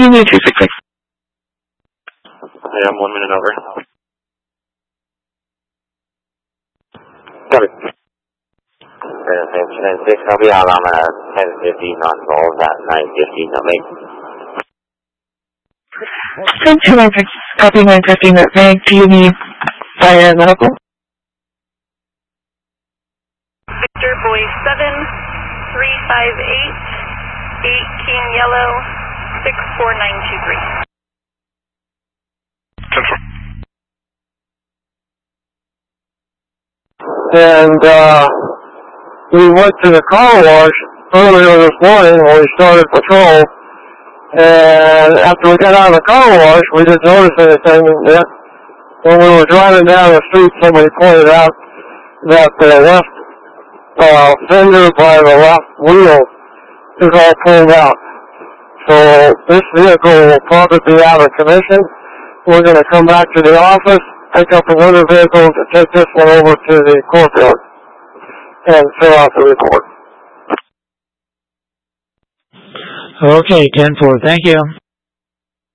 Union 266. I am 1 minute over. Copy. 6, I'll be out on 1050 non-goals at 950, not late. 296, copy 950, not vague. Do you need fire medical? Victor Boy 7, 358, 8 King Yellow, 64923. And we went to the car wash earlier this morning when we started patrol, and after we got out of the car wash, we didn't notice anything yet. When we were driving down the street, somebody pointed out that the left fender by the left wheel is all pulled out. So this vehicle will probably be out of commission. We're going to come back to the office, pick up another vehicle to take this one over to the courtyard and fill out the report. Okay, 10-4, thank you.